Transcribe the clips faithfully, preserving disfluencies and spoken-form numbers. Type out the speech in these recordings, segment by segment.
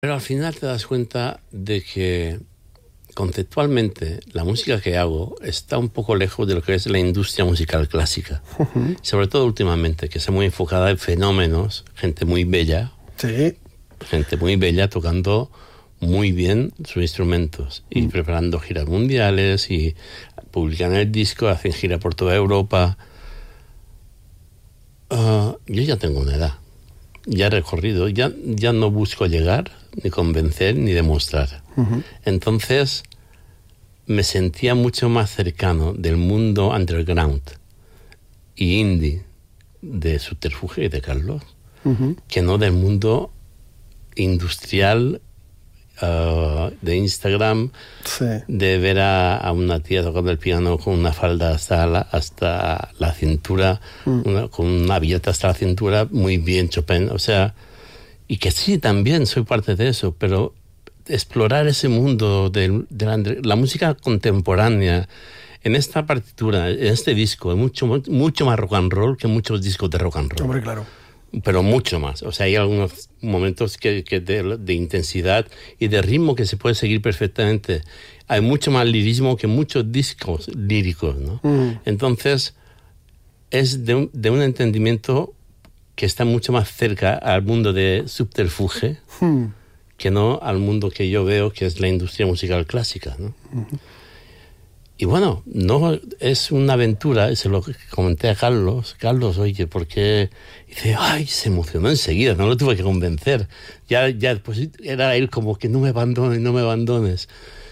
Pero al final te das cuenta de que conceptualmente la música que hago está un poco lejos de lo que es la industria musical clásica. Uh-huh. Sobre todo últimamente, que está muy enfocada en fenómenos, gente muy bella, sí. gente muy bella tocando muy bien sus instrumentos y mm. preparando giras mundiales y publican el disco, hacen gira por toda Europa. Uh, yo ya tengo una edad, ya he recorrido, ya, ya no busco llegar, ni convencer, ni demostrar. Uh-huh. Entonces me sentía mucho más cercano del mundo underground y indie de Subterfuge y de Carlos, uh-huh. que no del mundo industrial uh, de Instagram, sí. de ver a, a una tía tocando el piano con una falda hasta la, hasta la cintura, mm. una, con una billeta hasta la cintura, muy bien Chopin, o sea, y que sí, también soy parte de eso, pero explorar ese mundo de, de la, de la música contemporánea en esta partitura, en este disco, es mucho, mucho más rock and roll que muchos discos de rock and roll. Hombre, claro. Pero mucho más. O sea, hay algunos momentos que, que de, de intensidad y de ritmo que se puede seguir perfectamente. Hay mucho más lirismo que muchos discos líricos, ¿no? Mm. Entonces, es de un, de un entendimiento que está mucho más cerca al mundo de Subterfuge mm. que no al mundo que yo veo, que es la industria musical clásica, ¿no? Mm-hmm. Y bueno, no es una aventura, se lo comenté a Carlos. Carlos, oye, ¿por qué? Y dice, ay, se emocionó enseguida, no lo tuve que convencer. Ya, ya, pues era él como que no me abandones, no me abandones.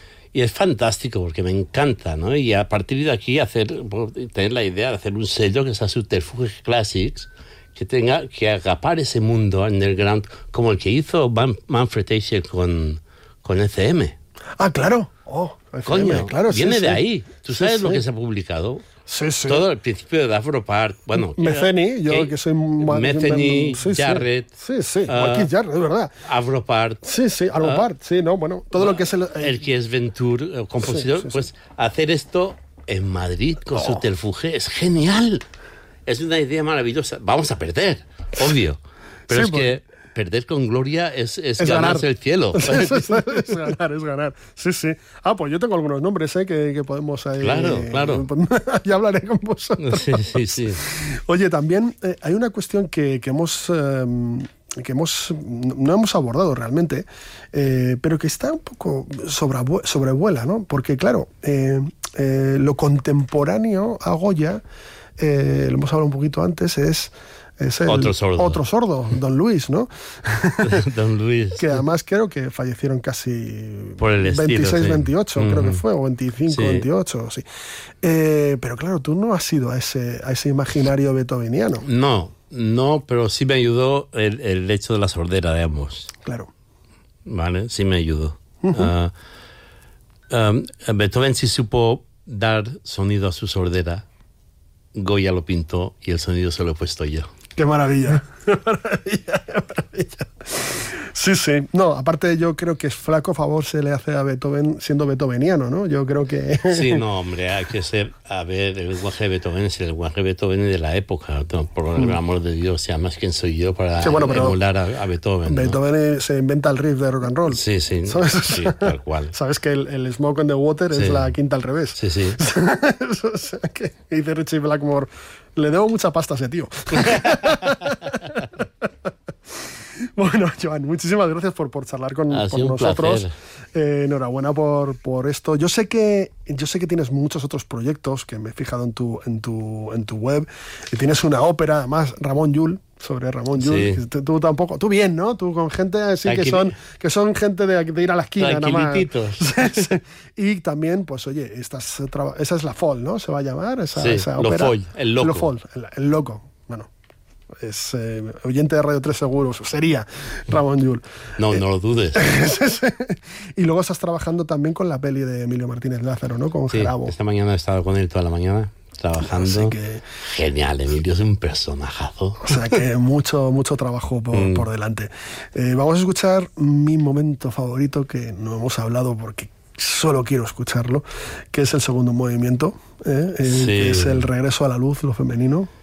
Y es fantástico porque me encanta, ¿no? Y a partir de aquí hacer, tener la idea de hacer un sello que sea Subterfuge Classics, que tenga, que agapar ese mundo underground, como el que hizo Man, Manfred Eicher con, con E C M. Ah, claro. Oh, coño, claro, viene sí, de sí. ahí. ¿Tú sabes sí, lo sí. que se ha publicado? Sí, sí. Todo el principio de Afropart. Bueno, Metheny, yo que soy más... Metheny, sí, Jarrett. Sí, sí, uh, Keith Jarrett, es verdad. Afropart. Sí, sí, Afropart, uh, sí, no, bueno, todo uh, lo que es el... Eh, el que es Venture, compositor, sí, sí, pues sí. hacer esto en Madrid con oh. Subterfuge es genial. Es una idea maravillosa. Vamos a perder, obvio. Pero sí, es pues, que... perder con gloria es, es, es ganarse ganar. El cielo. es, es, es ganar, es ganar. Sí, sí. Ah, pues yo tengo algunos nombres ¿eh? que, que podemos... Eh, claro, claro. Ya hablaré con vosotros. Sí, sí, sí. Oye, también eh, hay una cuestión que, que hemos... Eh, que hemos no hemos abordado realmente, eh, pero que está un poco sobrevu- sobrevuela, ¿no? Porque, claro, eh, eh, lo contemporáneo a Goya, eh, lo hemos hablado un poquito antes, es... Es el otro sordo. Otro sordo, Don Luis, ¿no? Don Luis. Que además creo que fallecieron casi por el estilo, veintiséis, sí. veintiocho, Mm-hmm. creo que fue, o veinticinco, sí. veintiocho, sí. Eh, pero claro, tú no has ido a ese, a ese imaginario beethoveniano. No, no, pero sí me ayudó el, el hecho de la sordera de ambos. Claro. Vale, sí me ayudó. Uh-huh. Uh, um, Beethoven sí supo dar sonido a su sordera. Goya lo pintó y el sonido se lo he puesto yo. ¡Qué maravilla! ¡Qué maravilla! ¡Qué maravilla! Sí, sí. No, aparte yo creo que es flaco favor se le hace a Beethoven siendo beethoveniano, ¿no? Yo creo que... Sí, no, hombre, hay que ser... A ver, el lenguaje de Beethoven es el lenguaje de Beethoven de la época. No, por el mm. amor de Dios, y además, ¿quién soy yo para sí, bueno, emular a, a Beethoven? Beethoven ¿no? se inventa el riff de rock and roll. Sí, sí. ¿Sabes? Sí, tal cual. Sabes que el, el Smoke on the Water sí. es la quinta al revés. Sí, sí. O sea, que dice Richie Blackmore, le debo mucha pasta a ese tío. Bueno, Joan, muchísimas gracias por, por charlar con, con nosotros. Eh, enhorabuena por, por esto. Yo sé que yo sé que tienes muchos otros proyectos que me he fijado en tu en tu en tu web. Y tienes una ópera, además, Ramón Llull, sobre Ramón Llull. Sí. Tú, tú tampoco, tú bien, ¿no? Tú con gente así que son que son gente de, de ir a la esquina nada más. Y también, pues oye, estas, esa es la F O L, ¿no? Se va a llamar esa, sí, esa ópera. Lo Foll, el loco. Lo Foll, el, el loco. Bueno. Es eh, oyente de Radio tres Seguros, sería Ramón Llull. No, eh, no lo dudes. Y luego estás trabajando también con la peli de Emilio Martínez Lázaro, ¿no? Con sí, Gerabo. Esta mañana he estado con él toda la mañana, trabajando. Que... Genial, Emilio es un personajazo. O sea que mucho, mucho trabajo por, mm. por delante. Eh, vamos a escuchar mi momento favorito, que no hemos hablado porque solo quiero escucharlo, que es el segundo movimiento, ¿eh? el, sí. que es el regreso a la luz, lo femenino.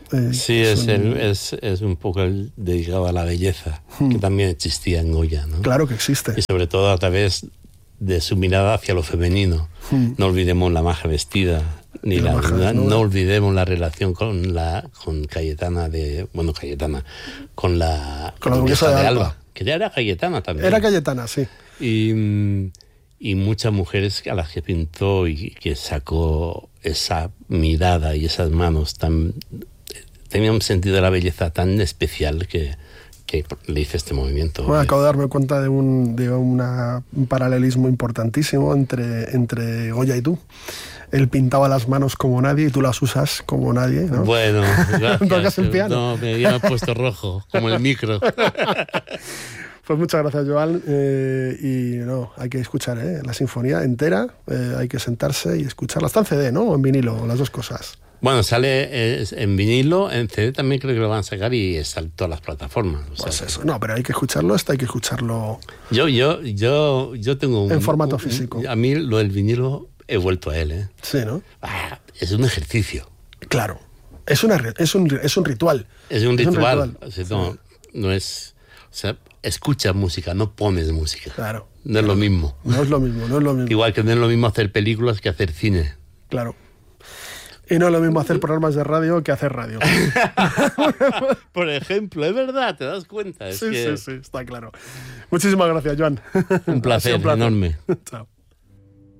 Eh, sí, es, es, el, es, es un poco el dedicado a la belleza, hmm. que también existía en Goya, ¿no? Claro que existe. Y sobre todo a través de su mirada hacia lo femenino. Hmm. No olvidemos la maja vestida, ni la, la, la no, no olvidemos la relación con la con Cayetana de... Bueno, Cayetana, con la... Con la duquesa de, de Alba. Alba. Que era Cayetana también. Era Cayetana, sí. Y... y muchas mujeres a las que pintó y que sacó esa mirada y esas manos tan... tenía un sentido de la belleza tan especial que, que le hice este movimiento. Bueno, acabo de darme cuenta de un, de una, un paralelismo importantísimo entre, entre Goya y tú. Él pintaba las manos como nadie y tú las usas como nadie, ¿no? Bueno, gracias. ¿Tocas el piano? No, me había puesto rojo, como el micro. Pues muchas gracias, Joan. Eh, y no, hay que escuchar ¿eh? la sinfonía entera, eh, hay que sentarse y escucharla. Está en C D, ¿no? O en vinilo, las dos cosas. Bueno, sale eh, en vinilo, en C D también creo que lo van a sacar y está en todas las plataformas. O pues sea, eso, no, pero hay que escucharlo, esto hay que escucharlo. Yo, yo, yo, yo tengo un... En formato un, físico. A mí lo del vinilo he vuelto a él, ¿eh? Sí, ¿no? Ah, es un ejercicio. Claro. Es, una, es, un, es un ritual. Es un es ritual. Un ritual. O sea, no, sí. no es... O sea, escuchas música, no pones música. Claro. No claro. es lo mismo. No es lo mismo, no es lo mismo. Igual que no es lo mismo hacer películas que hacer cine. Claro. Y no es lo mismo hacer programas de radio que hacer radio. Por ejemplo, es verdad, te das cuenta. Es sí, que... sí, sí, está claro. Muchísimas gracias, Joan. Un placer, un placer. enorme. Chao.